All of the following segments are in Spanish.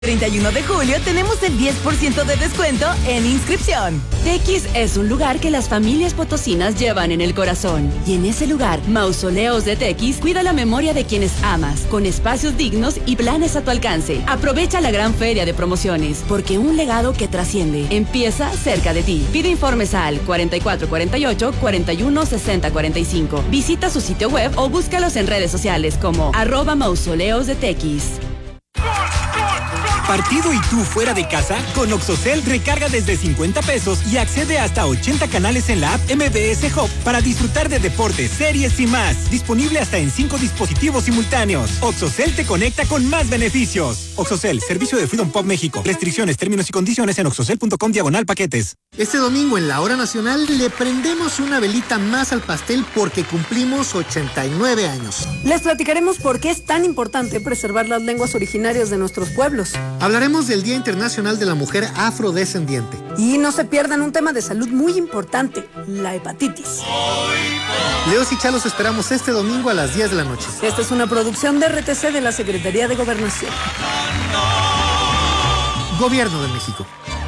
31 de julio tenemos el 10% de descuento en inscripción. Tequis es un lugar que las familias potosinas llevan en el corazón. Y en ese lugar, Mausoleos de Tequis cuida la memoria de quienes amas, con espacios dignos y planes a tu alcance. Aprovecha la gran feria de promociones, porque un legado que trasciende empieza cerca de ti. Pide informes al 4448-416045. Visita su sitio web o búscalos en redes sociales como @Mausoleos de Tequis. ¿Partido y tú fuera de casa? Con Oxocel recarga desde 50 pesos y accede hasta 80 canales en la app MBS Hub para disfrutar de deportes, series y más. Disponible hasta en 5 dispositivos simultáneos. Oxocel te conecta con más beneficios. Oxocel, servicio de Freedom Pop México. Restricciones, términos y condiciones en oxocel.com/paquetes. Este domingo en la hora nacional le prendemos una velita más al pastel porque cumplimos 89 años. Les platicaremos por qué es tan importante preservar las lenguas originarias de nuestros pueblos. Hablaremos del Día Internacional de la Mujer Afrodescendiente. Y no se pierdan un tema de salud muy importante, la hepatitis. Leos y Chalos esperamos este domingo a las 10 de la noche. Esta es una producción de RTC de la Secretaría de Gobernación. Gobierno de México.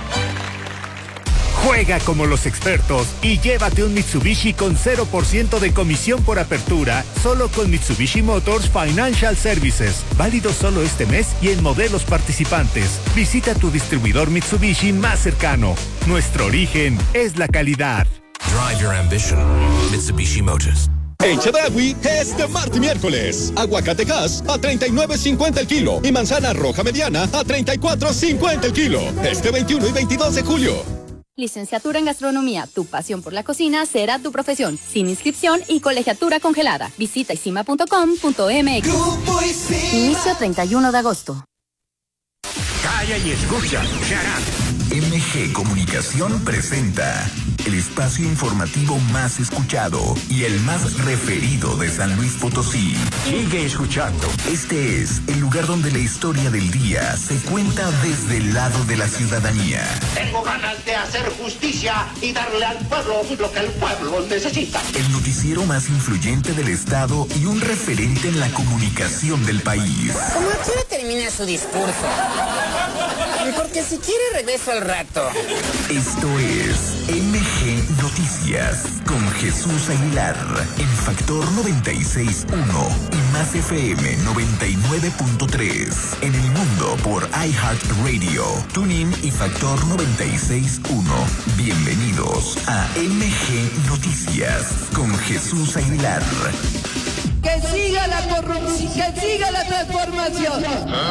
Juega como los expertos y llévate un Mitsubishi con 0% de comisión por apertura, solo con Mitsubishi Motors Financial Services. Válido solo este mes y en modelos participantes. Visita tu distribuidor Mitsubishi más cercano. Nuestro origen es la calidad. Drive your ambition. Mitsubishi Motors. En Chedraui, este martes y miércoles, aguacatejas a $39.50 el kilo y manzana roja mediana a $34.50 el kilo. Este 21 y 22 de julio. Licenciatura en Gastronomía, tu pasión por la cocina será tu profesión, sin inscripción y colegiatura congelada. Visita isima.com.mx. Inicio 31 de agosto. Calla y escucha. MG Comunicación presenta el espacio informativo más escuchado y el más referido de San Luis Potosí. Sigue escuchando. Este es el lugar donde la historia del día se cuenta desde el lado de la ciudadanía. Tengo ganas de hacer justicia y darle al pueblo lo que el pueblo necesita. El noticiero más influyente del estado y un referente en la comunicación del país. ¿Cómo quiere terminar su discurso? Porque si quiere regreso al rato. Esto es MG Noticias con Jesús Aguilar en Factor 96.1 y Más FM 99.3. En el mundo por iHeartRadio, TuneIn y Factor 96.1. Bienvenidos a MG Noticias con Jesús Aguilar. Que siga la corrupción, que siga la transformación.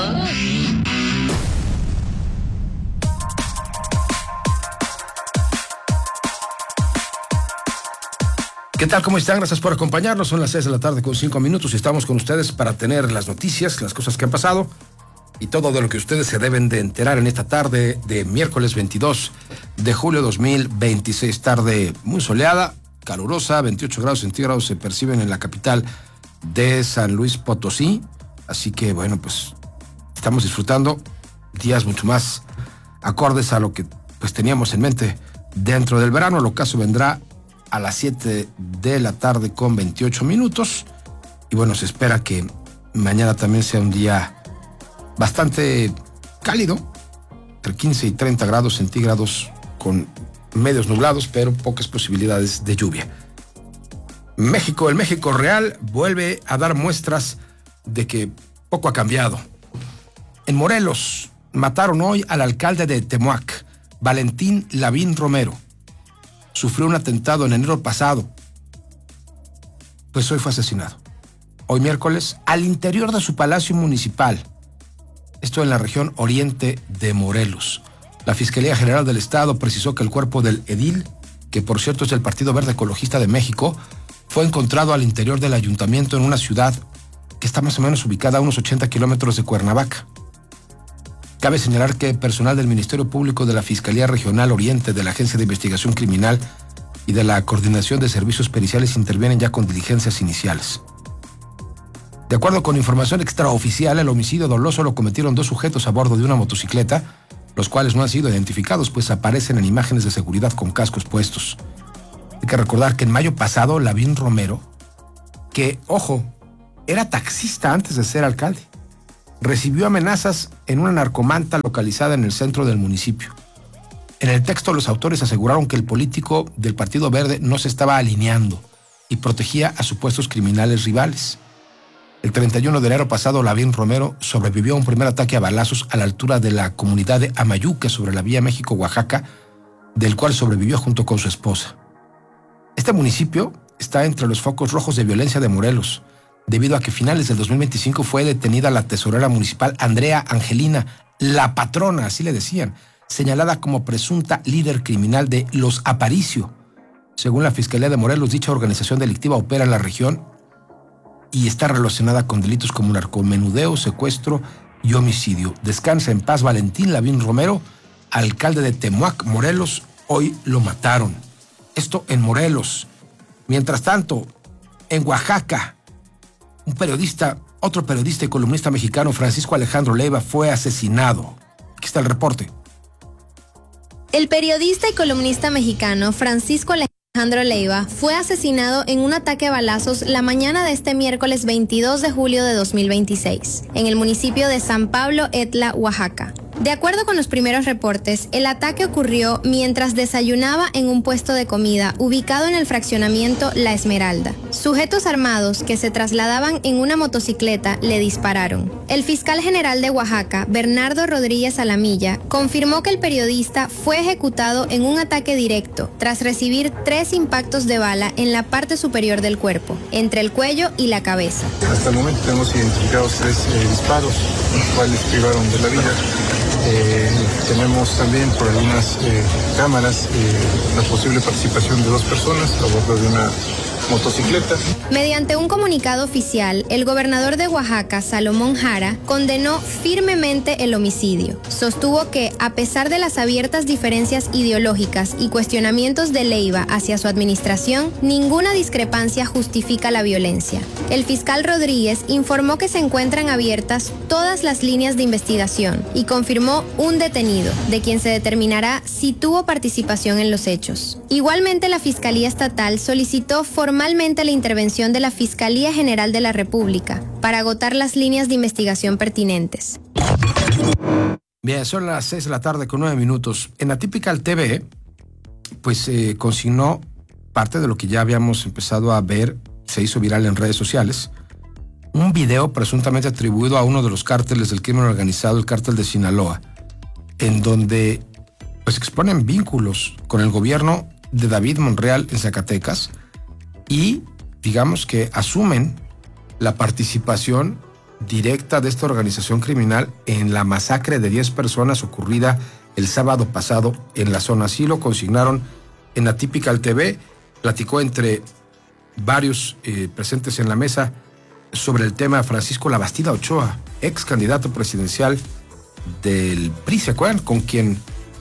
¿Qué tal? ¿Cómo están? Gracias por acompañarnos. Son las 6 de la tarde con 5 minutos y estamos con ustedes para tener las noticias, las cosas que han pasado y todo de lo que ustedes se deben de enterar en esta tarde de miércoles 22 de julio 2026. Tarde muy soleada, calurosa, 28 grados centígrados se perciben en la capital de San Luis Potosí. Así que, bueno, pues estamos disfrutando días mucho más acordes a lo que pues teníamos en mente dentro del verano. El ocaso vendrá a las 7 de la tarde con 28 minutos. Y bueno, se espera que mañana también sea un día bastante cálido, entre 15 y 30 grados centígrados, con medios nublados, pero pocas posibilidades de lluvia. México, el México real, vuelve a dar muestras de que poco ha cambiado. En Morelos, mataron hoy al alcalde de Temuac, Valentín Lavín Romero. Sufrió un atentado en enero pasado. Pues hoy fue asesinado. Hoy miércoles, al interior de su palacio municipal. Esto en la región oriente de Morelos. La Fiscalía General del Estado precisó que el cuerpo del edil, que por cierto es del Partido Verde Ecologista de México, fue encontrado al interior del ayuntamiento en una ciudad que está más o menos ubicada a unos 80 kilómetros de Cuernavaca. Cabe señalar que personal del Ministerio Público, de la Fiscalía Regional Oriente, de la Agencia de Investigación Criminal y de la Coordinación de Servicios Periciales intervienen ya con diligencias iniciales. De acuerdo con información extraoficial, el homicidio doloso lo cometieron 2 sujetos a bordo de una motocicleta, los cuales no han sido identificados, pues aparecen en imágenes de seguridad con cascos puestos. Hay que recordar que en mayo pasado, Lavín Romero, que, ojo, era taxista antes de ser alcalde, recibió amenazas en una narcomanta localizada en el centro del municipio. En el texto, los autores aseguraron que el político del Partido Verde no se estaba alineando y protegía a supuestos criminales rivales. El 31 de enero pasado, Lavín Romero sobrevivió a un primer ataque a balazos a la altura de la comunidad de Amayuca, sobre la vía México-Oaxaca, del cual sobrevivió junto con su esposa. Este municipio está entre los focos rojos de violencia de Morelos, debido a que a finales del 2025 fue detenida la tesorera municipal Andrea Angelina, la patrona, así le decían, señalada como presunta líder criminal de Los Aparicio. Según la Fiscalía de Morelos, dicha organización delictiva opera en la región y está relacionada con delitos como narcomenudeo, secuestro y homicidio. Descansa en paz Valentín Lavín Romero, alcalde de Temuac, Morelos. Hoy lo mataron. Esto en Morelos. Mientras tanto, en Oaxaca, otro periodista y columnista mexicano, Francisco Alejandro Leiva, fue asesinado. Aquí está el reporte. El periodista y columnista mexicano Francisco Alejandro Leiva fue asesinado en un ataque a balazos la mañana de este miércoles 22 de julio de 2026, en el municipio de San Pablo Etla, Oaxaca. De acuerdo con los primeros reportes, el ataque ocurrió mientras desayunaba en un puesto de comida ubicado en el fraccionamiento La Esmeralda. Sujetos armados que se trasladaban en una motocicleta le dispararon. El fiscal general de Oaxaca, Bernardo Rodríguez Alamilla, confirmó que el periodista fue ejecutado en un ataque directo tras recibir 3 impactos de bala en la parte superior del cuerpo, entre el cuello y la cabeza. Hasta el momento tenemos identificados 3 disparos, los cuales privaron de la vida. Tenemos también por algunas cámaras la posible participación de 2 personas a bordo de una motocicleta. Mediante un comunicado oficial, el gobernador de Oaxaca, Salomón Jara, condenó firmemente el homicidio. Sostuvo que, a pesar de las abiertas diferencias ideológicas y cuestionamientos de Leiva hacia su administración, ninguna discrepancia justifica la violencia. El fiscal Rodríguez informó que se encuentran abiertas todas las líneas de investigación y confirmó un detenido, de quien se determinará si tuvo participación en los hechos. Igualmente, la Fiscalía Estatal solicitó formalmente la intervención de la Fiscalía General de la República para agotar las líneas de investigación pertinentes. Bien, son las 6 de la tarde con 9 minutos. En Atypical TV, pues consignó parte de lo que ya habíamos empezado a ver, se hizo viral en redes sociales, un video presuntamente atribuido a uno de los cárteles del crimen organizado, el cártel de Sinaloa, en donde pues exponen vínculos con el gobierno de David Monreal en Zacatecas y digamos que asumen la participación directa de esta organización criminal en la masacre de 10 personas ocurrida el sábado pasado en la zona. Así lo consignaron en Atypical TV. Platicó entre varios presentes en la mesa sobre el tema Francisco Labastida Ochoa, ex candidato presidencial del PRI, ¿se acuerdan? Con quien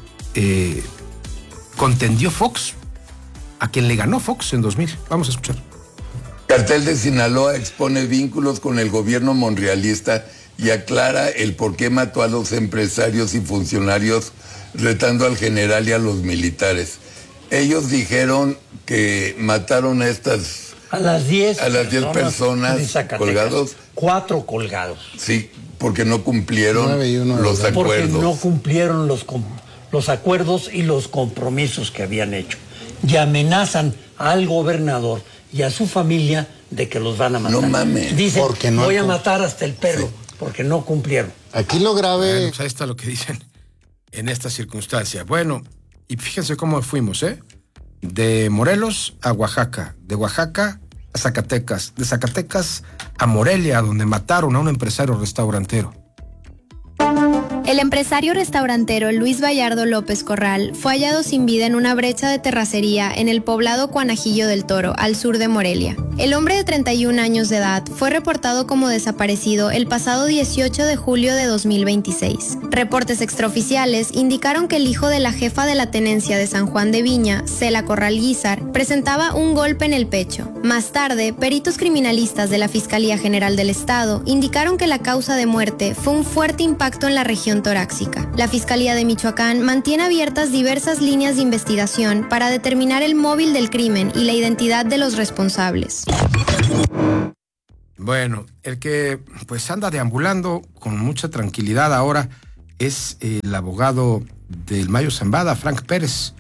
contendió Fox, a quien le ganó Fox en 2000. Vamos a escuchar. El cartel de Sinaloa expone vínculos con el gobierno monrealista y aclara el por qué mató a los empresarios y funcionarios, retando al general y a los militares. Ellos dijeron que mataron a las 10 personas colgados. 4 colgados. Sí, porque no cumplieron los acuerdos. Porque no cumplieron los acuerdos y los compromisos que habían hecho. Y amenazan al gobernador y a su familia de que los van a matar. No mames. Dicen, no voy a matar hasta el perro, porque no cumplieron. Aquí lo grave... Bueno, pues ahí está lo que dicen en esta circunstancia. Bueno, y fíjense cómo fuimos, de Morelos a Oaxaca, de Oaxaca a Zacatecas, de Zacatecas a Morelia, donde mataron a un empresario restaurantero. El empresario restaurantero Luis Vallardo López Corral fue hallado sin vida en una brecha de terracería en el poblado Cuanajillo del Toro, al sur de Morelia. El hombre de 31 años de edad fue reportado como desaparecido el pasado 18 de julio de 2026. Reportes extraoficiales indicaron que el hijo de la jefa de la tenencia de San Juan de Viña, Cela Corral Guízar, presentaba un golpe en el pecho. Más tarde, peritos criminalistas de la Fiscalía General del Estado indicaron que la causa de muerte fue un fuerte impacto en la región torácica. La Fiscalía de Michoacán mantiene abiertas diversas líneas de investigación para determinar el móvil del crimen y la identidad de los responsables. Bueno, el que pues anda deambulando con mucha tranquilidad ahora es el abogado del Mayo Zambada, Frank Pérez.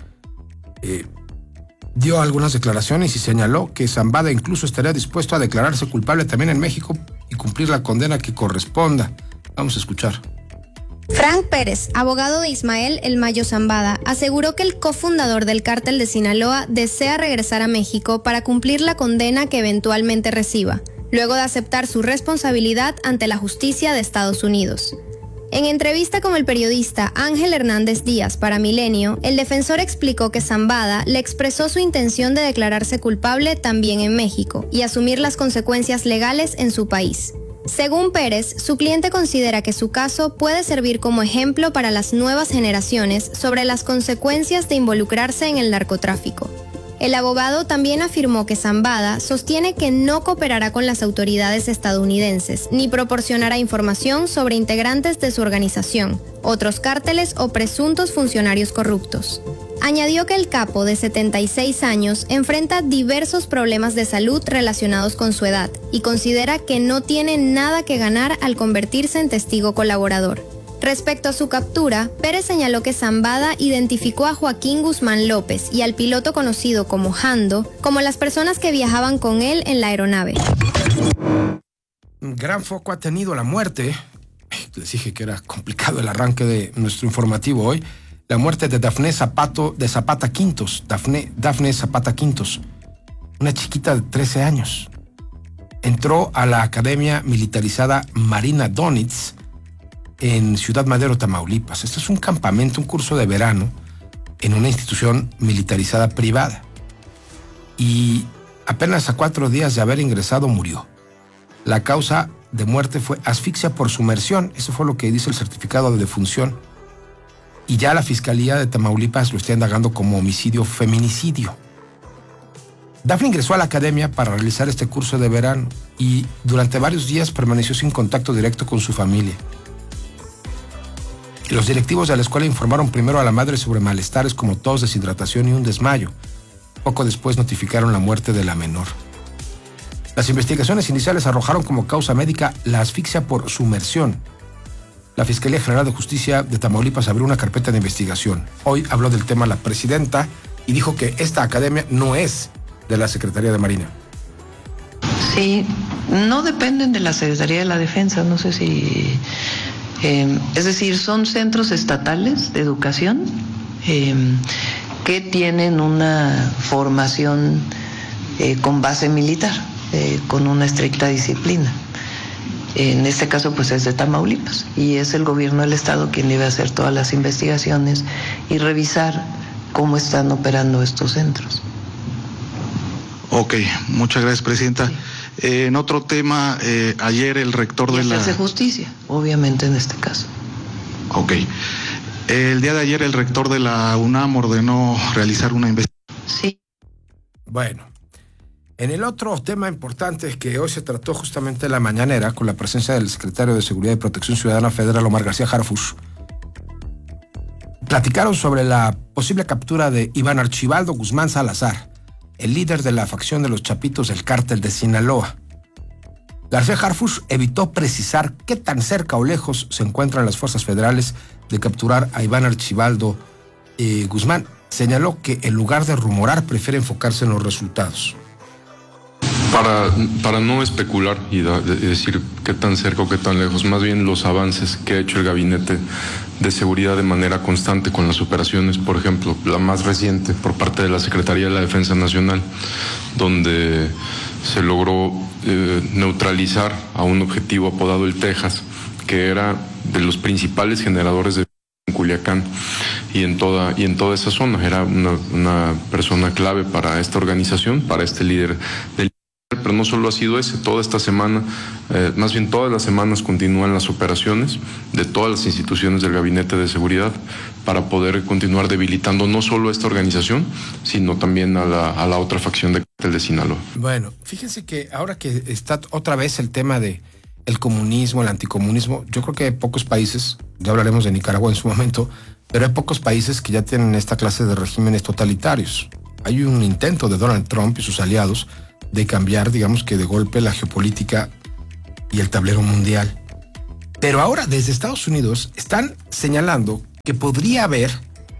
Dio algunas declaraciones y señaló que Zambada incluso estaría dispuesto a declararse culpable también en México y cumplir la condena que corresponda. Vamos a escuchar. Frank Pérez, abogado de Ismael El Mayo Zambada, aseguró que el cofundador del cártel de Sinaloa desea regresar a México para cumplir la condena que eventualmente reciba, luego de aceptar su responsabilidad ante la justicia de Estados Unidos. En entrevista con el periodista Ángel Hernández Díaz para Milenio, el defensor explicó que Zambada le expresó su intención de declararse culpable también en México y asumir las consecuencias legales en su país. Según Pérez, su cliente considera que su caso puede servir como ejemplo para las nuevas generaciones sobre las consecuencias de involucrarse en el narcotráfico. El abogado también afirmó que Zambada sostiene que no cooperará con las autoridades estadounidenses ni proporcionará información sobre integrantes de su organización, otros cárteles o presuntos funcionarios corruptos. Añadió que el capo de 76 años enfrenta diversos problemas de salud relacionados con su edad y considera que no tiene nada que ganar al convertirse en testigo colaborador. Respecto a su captura, Pérez señaló que Zambada identificó a Joaquín Guzmán López y al piloto conocido como Jando como las personas que viajaban con él en la aeronave. Un gran foco ha tenido la muerte. Les dije que era complicado el arranque de nuestro informativo hoy. La muerte de Dafne Zapata Quintos. Dafne Zapata Quintos, una chiquita de 13 años. Entró a la Academia Militarizada Marina Donitz en Ciudad Madero, Tamaulipas. Esto es un campamento, un curso de verano en una institución militarizada privada. Y apenas a 4 días de haber ingresado murió. La causa de muerte fue asfixia por sumersión. Eso fue lo que dice el certificado de defunción. Y ya la Fiscalía de Tamaulipas lo está indagando como homicidio feminicidio. Dafne ingresó a la academia para realizar este curso de verano y durante varios días permaneció sin contacto directo con su familia. Los directivos de la escuela informaron primero a la madre sobre malestares como tos, deshidratación y un desmayo. Poco después notificaron la muerte de la menor. Las investigaciones iniciales arrojaron como causa médica la asfixia por sumersión. La Fiscalía General de Justicia de Tamaulipas abrió una carpeta de investigación. Hoy habló del tema la presidenta y dijo que esta academia no es de la Secretaría de Marina. Sí, no dependen de la Secretaría de la Defensa, no sé si... es decir, son centros estatales de educación que tienen una formación con base militar, con una estricta disciplina. En este caso, pues es de Tamaulipas y es el gobierno del estado quien debe hacer todas las investigaciones y revisar cómo están operando estos centros. Ok, muchas gracias, presidenta. Sí. En otro tema, ayer el rector de la... hace justicia, obviamente en este caso. Ok. El día de ayer el rector de la UNAM ordenó realizar una investigación. Sí. Bueno, en el otro tema importante que hoy se trató justamente en la mañanera con la presencia del secretario de Seguridad y Protección Ciudadana Federal, Omar García Harfuch, platicaron sobre la posible captura de Iván Archibaldo Guzmán Salazar, el líder de la facción de los Chapitos del cártel de Sinaloa. García Harfuch evitó precisar qué tan cerca o lejos se encuentran las fuerzas federales de capturar a Iván Archibaldo Guzmán. Señaló que en lugar de rumorar prefiere enfocarse en los resultados. Para no especular y decir qué tan cerca o qué tan lejos, más bien los avances que ha hecho el Gabinete de Seguridad de manera constante con las operaciones, por ejemplo, la más reciente por parte de la Secretaría de la Defensa Nacional, donde se logró neutralizar a un objetivo apodado el Texas, que era de los principales generadores de en Culiacán y en toda esa zona. Era una persona clave para esta organización, para este líder del. Pero no solo ha sido ese, toda esta semana, más bien todas las semanas continúan las operaciones de todas las instituciones del Gabinete de Seguridad para poder continuar debilitando no solo esta organización, sino también a la otra facción de cártel de Sinaloa. Bueno, fíjense que ahora que está otra vez el tema de el comunismo, el anticomunismo, yo creo que hay pocos países, ya hablaremos de Nicaragua en su momento, pero hay pocos países que ya tienen esta clase de regímenes totalitarios. Hay un intento de Donald Trump y sus aliados de cambiar, digamos que de golpe, la geopolítica y el tablero mundial. Pero ahora desde Estados Unidos están señalando que podría haber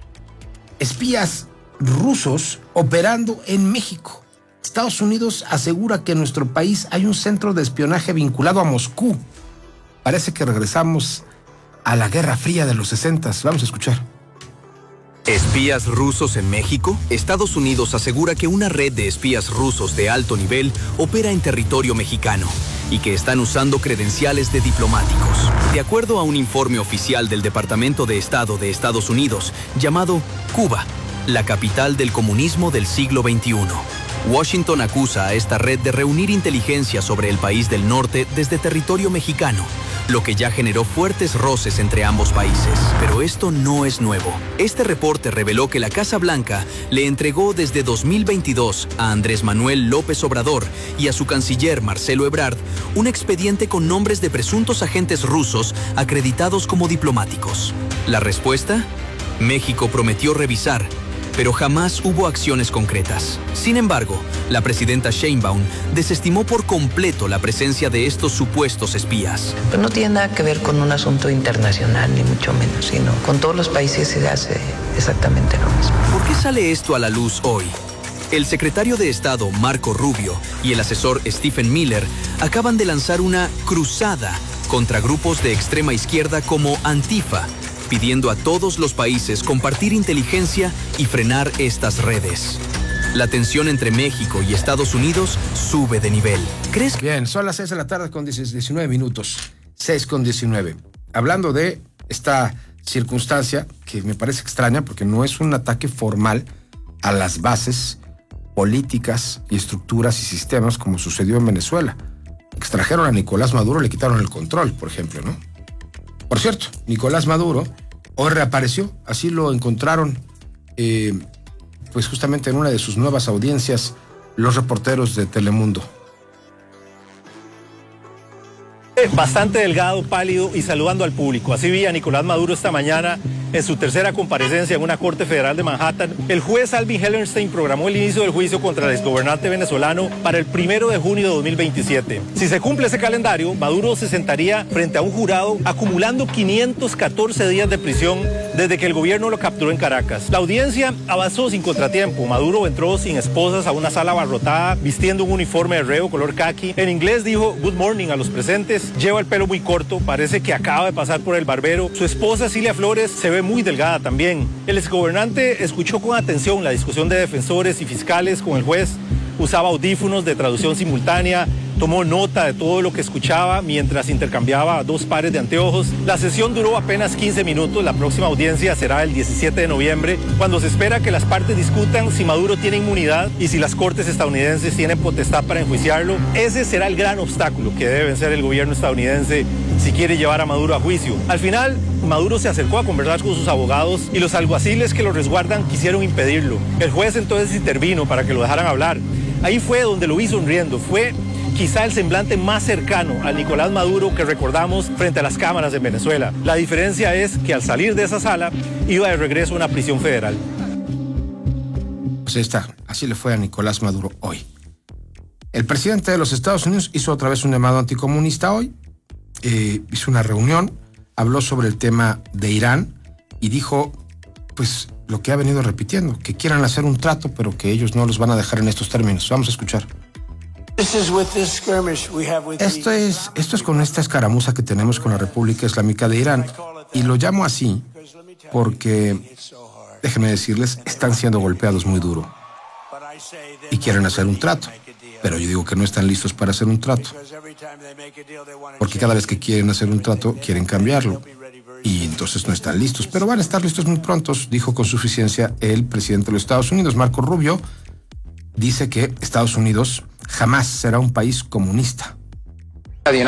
espías rusos operando en México. Estados Unidos asegura que en nuestro país hay un centro de espionaje vinculado a Moscú. Parece que regresamos a la Guerra Fría de los 60. Vamos a escuchar. ¿Espías rusos en México? Estados Unidos asegura que una red de espías rusos de alto nivel opera en territorio mexicano y que están usando credenciales de diplomáticos. De acuerdo a un informe oficial del Departamento de Estado de Estados Unidos llamado Cuba, la capital del comunismo del siglo XXI. Washington acusa a esta red de reunir inteligencia sobre el país del norte desde territorio mexicano, lo que ya generó fuertes roces entre ambos países. Pero esto no es nuevo. Este reporte reveló que la Casa Blanca le entregó desde 2022 a Andrés Manuel López Obrador y a su canciller Marcelo Ebrard un expediente con nombres de presuntos agentes rusos acreditados como diplomáticos. ¿La respuesta? México prometió revisar, pero jamás hubo acciones concretas. Sin embargo, la presidenta Sheinbaum desestimó por completo la presencia de estos supuestos espías. Pero no tiene nada que ver con un asunto internacional, ni mucho menos, sino con todos los países se hace exactamente lo mismo. ¿Por qué sale esto a la luz hoy? El secretario de Estado, Marco Rubio, y el asesor Stephen Miller acaban de lanzar una cruzada contra grupos de extrema izquierda como Antifa, pidiendo a todos los países compartir inteligencia y frenar estas redes. La tensión entre México y Estados Unidos sube de nivel. ¿Crees que...? Bien, son las 6 de la tarde con 19 minutos. 6:19. Hablando de esta circunstancia que me parece extraña porque no es un ataque formal a las bases políticas y estructuras y sistemas como sucedió en Venezuela. Extrajeron a Nicolás Maduro, le quitaron el control, por ejemplo, ¿no? Por cierto, Nicolás Maduro hoy reapareció, así lo encontraron, pues justamente en una de sus nuevas audiencias, los reporteros de Telemundo. Bastante delgado, pálido y saludando al público. Así vi a Nicolás Maduro esta mañana en su tercera comparecencia en una corte federal de Manhattan. El juez Alvin Hellerstein programó el inicio del juicio contra el exgobernante venezolano para el 1 de junio de 2027. Si se cumple ese calendario, Maduro se sentaría frente a un jurado acumulando 514 días de prisión desde que el gobierno lo capturó en Caracas. La audiencia avanzó sin contratiempo. Maduro entró sin esposas a una sala abarrotada, vistiendo un uniforme de reo color caqui. En inglés dijo "Good morning" a los presentes. Lleva el pelo muy corto, parece que acaba de pasar por el barbero. Su esposa Cilia Flores se ve muy delgada también. El exgobernante escuchó con atención la discusión de defensores y fiscales con el juez, usaba audífonos de traducción simultánea, tomó nota de todo lo que escuchaba mientras intercambiaba 2 pares de anteojos. La sesión duró apenas 15 minutos. La próxima audiencia será el 17 de noviembre, cuando se espera que las partes discutan si Maduro tiene inmunidad y si las cortes estadounidenses tienen potestad para enjuiciarlo. Ese será el gran obstáculo que debe vencer el gobierno estadounidense si quiere llevar a Maduro a juicio. Al final, Maduro se acercó a conversar con sus abogados y los alguaciles que lo resguardan quisieron impedirlo. El juez entonces intervino para que lo dejaran hablar. Ahí fue donde lo vi sonriendo. Fue quizá el semblante más cercano al Nicolás Maduro que recordamos frente a las cámaras de Venezuela. La diferencia es que al salir de esa sala iba de regreso a una prisión federal. Pues ahí está, así le fue a Nicolás Maduro hoy. El presidente de los Estados Unidos hizo otra vez un llamado anticomunista hoy, hizo una reunión, habló sobre el tema de Irán y dijo, pues lo que ha venido repitiendo, que quieran hacer un trato, pero que ellos no los van a dejar en estos términos. Vamos a escuchar. Esto es con esta escaramuza que tenemos con la República Islámica de Irán, y lo llamo así porque, déjenme decirles, están siendo golpeados muy duro y quieren hacer un trato, pero yo digo que no están listos para hacer un trato, porque cada vez que quieren hacer un trato quieren cambiarlo y entonces no están listos, pero van a estar listos muy pronto, dijo con suficiencia el presidente de los Estados Unidos. Marco Rubio dice que Estados Unidos jamás será un país comunista. El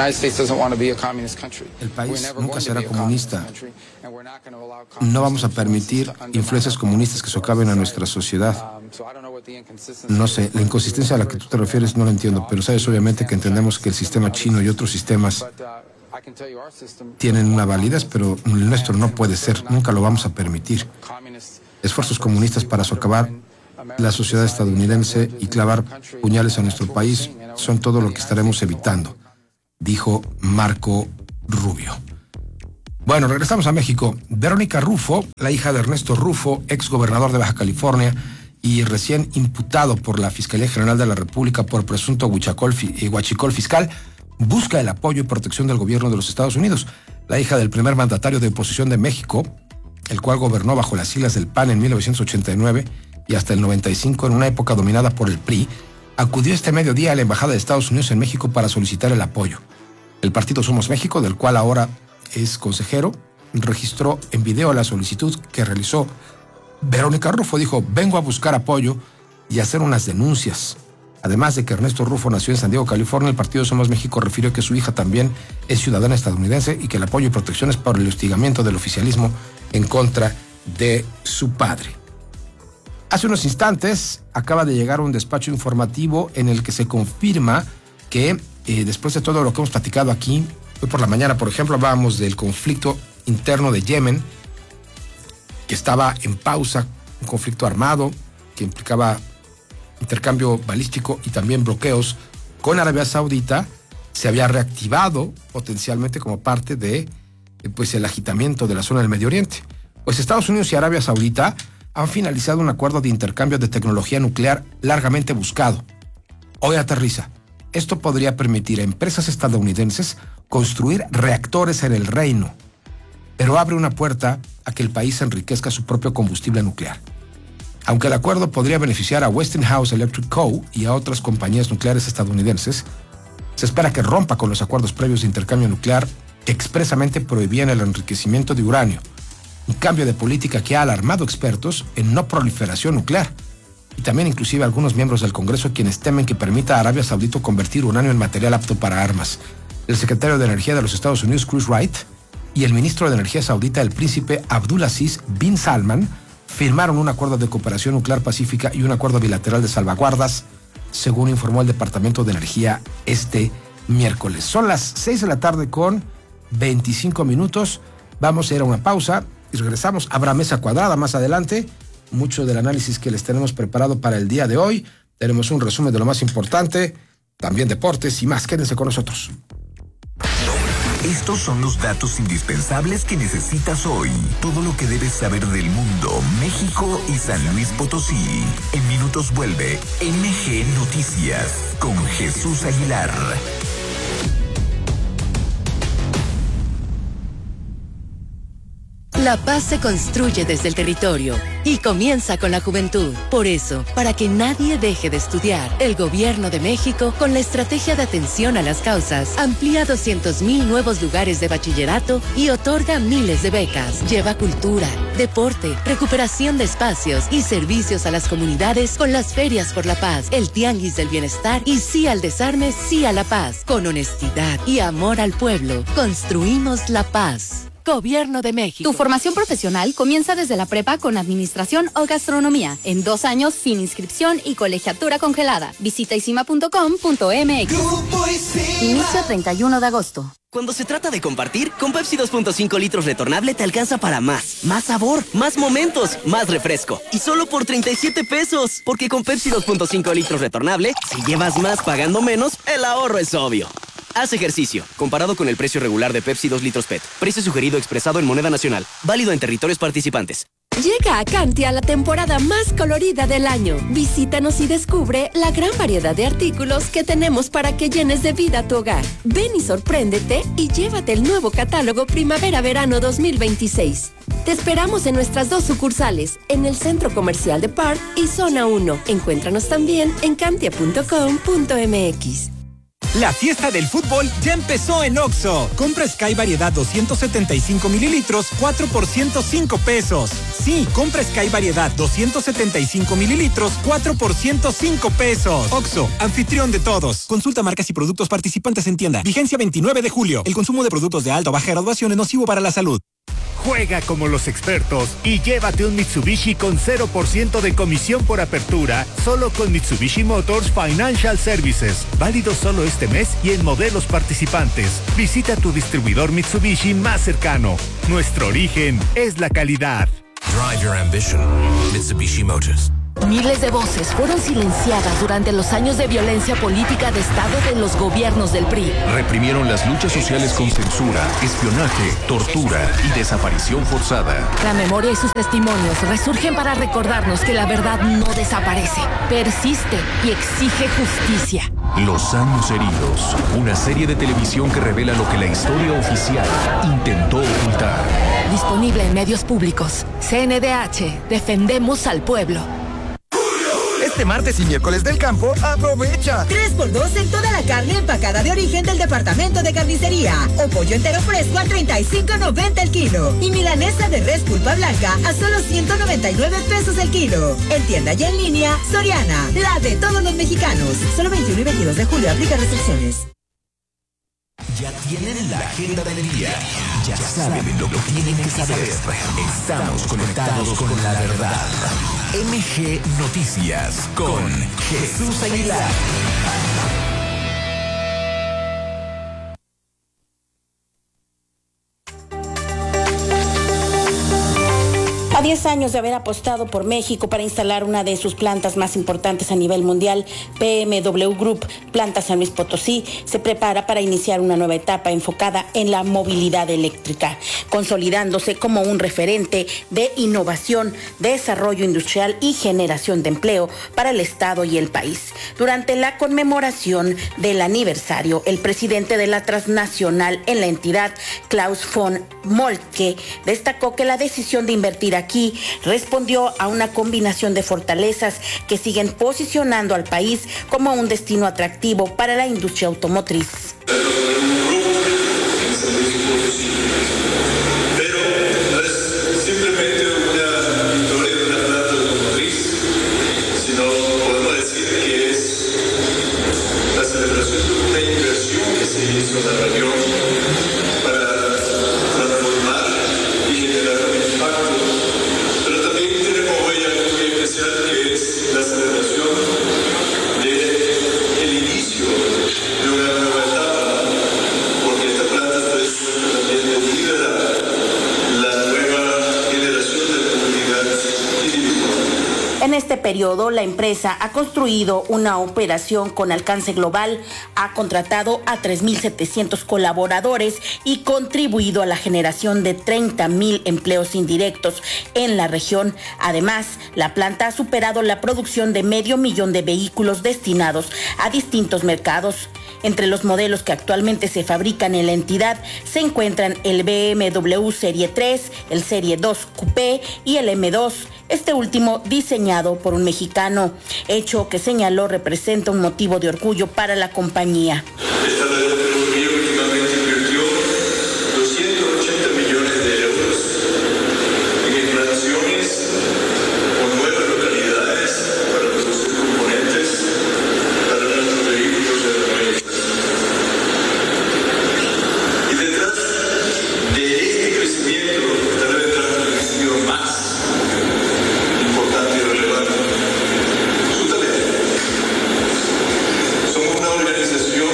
país nunca será comunista. No vamos a permitir influencias comunistas que socaven a nuestra sociedad. No sé, la inconsistencia a la que tú te refieres no la entiendo, pero sabes obviamente que entendemos que el sistema chino y otros sistemas tienen una validez, pero el nuestro no puede ser, nunca lo vamos a permitir. Esfuerzos comunistas para socavar la sociedad estadounidense y clavar puñales a nuestro país son todo lo que estaremos evitando. dijo Marco Rubio. Bueno, regresamos a México. Verónica Rufo, la hija de Ernesto Rufo, ex gobernador de Baja California y recién imputado por la Fiscalía General de la República por presunto huachicol fiscal, busca el apoyo y protección del gobierno de los Estados Unidos. La hija del primer mandatario de oposición de México, el cual gobernó bajo las siglas del PAN en 1989 y hasta el 95, en una época dominada por el PRI, acudió este mediodía a la Embajada de Estados Unidos en México para solicitar el apoyo. El partido Somos México, del cual ahora es consejero, registró en video la solicitud que realizó. Verónica Rufo dijo: vengo a buscar apoyo y hacer unas denuncias. Además de que Ernesto Rufo nació en San Diego, California, el partido Somos México refirió que su hija también es ciudadana estadounidense y que el apoyo y protección es por el hostigamiento del oficialismo en contra de su padre. Hace unos instantes acaba de llegar un despacho informativo en el que se confirma que después de todo lo que hemos platicado aquí, hoy por la mañana, por ejemplo, hablábamos del conflicto interno de Yemen, que estaba en pausa, un conflicto armado que implicaba intercambio balístico y también bloqueos con Arabia Saudita, se había reactivado potencialmente como parte de el agitamiento de la zona del Medio Oriente. Pues Estados Unidos y Arabia Saudita han finalizado un acuerdo de intercambio de tecnología nuclear largamente buscado. Hoy aterriza. Esto podría permitir a empresas estadounidenses construir reactores en el reino, pero abre una puerta a que el país enriquezca su propio combustible nuclear. Aunque el acuerdo podría beneficiar a Westinghouse Electric Co. y a otras compañías nucleares estadounidenses, se espera que rompa con los acuerdos previos de intercambio nuclear que expresamente prohibían el enriquecimiento de uranio, un cambio de política que ha alarmado expertos en no proliferación nuclear, y también inclusive algunos miembros del Congreso quienes temen que permita a Arabia Saudita convertir uranio en material apto para armas. El secretario de Energía de los Estados Unidos, Chris Wright, y el ministro de Energía saudita, el príncipe Abdulaziz bin Salman, firmaron un acuerdo de cooperación nuclear pacífica y un acuerdo bilateral de salvaguardas, según informó el Departamento de Energía este miércoles. Son las 6 de la tarde con 25 minutos. Vamos a ir a una pausa y regresamos. Habrá mesa cuadrada más adelante. Mucho del análisis que les tenemos preparado para el día de hoy. Tenemos un resumen de lo más importante, también deportes y más. Quédense con nosotros. Estos son los datos indispensables que necesitas hoy. Todo lo que debes saber del mundo, México y San Luis Potosí. En minutos vuelve MG Noticias con Jesús Aguilar. La paz se construye desde el territorio y comienza con la juventud. Por eso, para que nadie deje de estudiar, el Gobierno de México, con la estrategia de atención a las causas, amplía 200,000 nuevos lugares de bachillerato y otorga miles de becas. Lleva cultura, deporte, recuperación de espacios y servicios a las comunidades con las ferias por la paz, el tianguis del bienestar y sí al desarme, sí a la paz. Con honestidad y amor al pueblo, construimos la paz. Gobierno de México. Tu formación profesional comienza desde la prepa con administración o gastronomía. En 2 años, sin inscripción y colegiatura congelada. Visita isima.com.mx. Inicio 31 de agosto. Cuando se trata de compartir, con Pepsi 2.5 litros retornable te alcanza para más. Más sabor, más momentos, más refresco. Y solo por 37 pesos. Porque con Pepsi 2.5 litros retornable, si llevas más pagando menos, el ahorro es obvio. Haz ejercicio, comparado con el precio regular de Pepsi 2 litros PET. Precio sugerido expresado en moneda nacional. Válido en territorios participantes. Llega a Cantia la temporada más colorida del año. Visítanos y descubre la gran variedad de artículos que tenemos para que llenes de vida tu hogar. Ven y sorpréndete y llévate el nuevo catálogo Primavera-Verano 2026. Te esperamos en nuestras 2 sucursales, en el Centro Comercial de Park y Zona 1. Encuéntranos también en cantia.com.mx. La fiesta del fútbol ya empezó en OXXO. Compra Sky Variedad 275 mililitros, 4 por 105 pesos. Sí, compra Sky Variedad 275 mililitros, 4 por 105 pesos. OXXO, anfitrión de todos. Consulta marcas y productos participantes en tienda. Vigencia 29 de julio. El consumo de productos de alta o baja graduación es nocivo para la salud. Juega como los expertos y llévate un Mitsubishi con 0% de comisión por apertura, solo con Mitsubishi Motors Financial Services. Válido solo este mes y en modelos participantes. Visita tu distribuidor Mitsubishi más cercano. Nuestro origen es la calidad. Drive your ambition. Mitsubishi Motors. Miles de voces fueron silenciadas durante los años de violencia política de Estado de los gobiernos del PRI. Reprimieron las luchas sociales con censura, espionaje, tortura y desaparición forzada. La memoria y sus testimonios resurgen para recordarnos que la verdad no desaparece, persiste y exige justicia. Los años heridos, una serie de televisión que revela lo que la historia oficial intentó ocultar. Disponible en medios públicos. CNDH, defendemos al pueblo. Este martes y miércoles del campo, aprovecha 3x2 en toda la carne empacada de origen del departamento de carnicería. O pollo entero fresco a $35.90 el kilo. Y milanesa de res pulpa blanca a solo $199 el kilo. En tienda y en línea, Soriana, la de todos los mexicanos. Solo 21 y 22 de julio, aplica restricciones. Ya tienen la agenda del día. Ya saben lo que tienen que saber. Estamos conectados con la verdad. MG Noticias con Jesús Aguilar. A 10 años de haber apostado por México para instalar una de sus plantas más importantes a nivel mundial, BMW Group, Planta San Luis Potosí, se prepara para iniciar una nueva etapa enfocada en la movilidad eléctrica, consolidándose como un referente de innovación, desarrollo industrial y generación de empleo para el Estado y el país. Durante la conmemoración del aniversario, el presidente de la transnacional en la entidad, Klaus von Moltke, destacó que la decisión de invertir aquí respondió a una combinación de fortalezas que siguen posicionando al país como un destino atractivo para la industria automotriz. En este periodo, la empresa ha construido una operación con alcance global, ha contratado a 3.700 colaboradores y contribuido a la generación de 30,000 empleos indirectos en la región. Además, la planta ha superado la producción de 500,000 de vehículos destinados a distintos mercados. Entre los modelos que actualmente se fabrican en la entidad se encuentran el BMW Serie 3, el Serie 2 Coupé y el M2, este último diseñado por un mexicano, hecho que señaló representa un motivo de orgullo para la compañía. Esta red de ferrocarril últimamente invirtió 280 millones de euros en instalaciones con nuevas localidades para producir componentes para nuestros vehículos de remolque. Y detrás de este crecimiento tal vez un crecimiento más importante y relevante, su talento. Somos una organización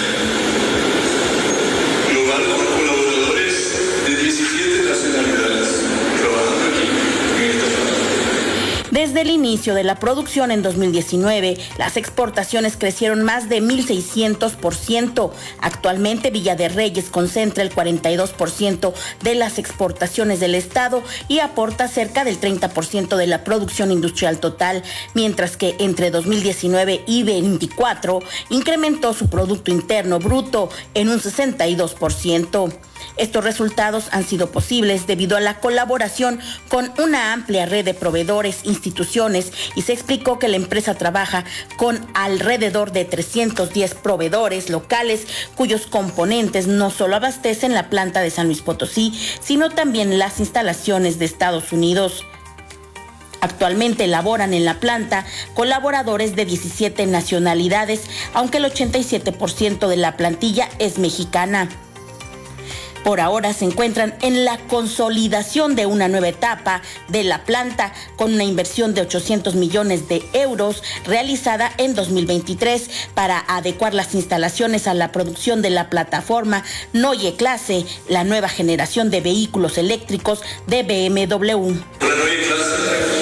global con colaboradores de 17 nacionalidades trabajando aquí en esta planta. Desde el inicio de la producción en 2019, las exportaciones crecieron más de 1,600%. Actualmente, Villa de Reyes concentra el 42% de las exportaciones del Estado y aporta cerca del 30% de la producción industrial total, mientras que entre 2019 y 2024 incrementó su Producto Interno Bruto en un 62%. Estos resultados han sido posibles debido a la colaboración con una amplia red de proveedores, instituciones, y se explicó que la empresa trabaja con alrededor de 310 proveedores locales cuyos componentes no solo abastecen la planta de San Luis Potosí, sino también las instalaciones de Estados Unidos. Actualmente laboran en la planta colaboradores de 17 nacionalidades, aunque el 87% de la plantilla es mexicana. Por ahora se encuentran en la consolidación de una nueva etapa de la planta con una inversión de 800 millones de euros realizada en 2023 para adecuar las instalaciones a la producción de la plataforma Neue Klasse, la nueva generación de vehículos eléctricos de BMW. La Neue Klasse